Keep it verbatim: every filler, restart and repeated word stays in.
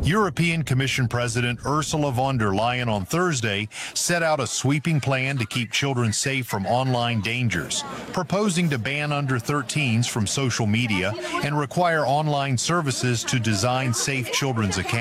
European Commission President Ursula von der Leyen on Thursday set out a sweeping plan to keep children safe from online dangers, proposing to ban under thirteens from social media and require online services to design safe children's accounts.